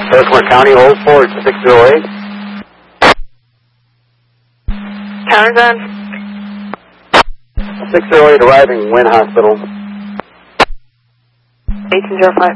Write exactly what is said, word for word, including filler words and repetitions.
Bessemer County, hold forward six zero eight. Counter gun. six zero eight arriving, Wynn Hospital. eighteen zero five.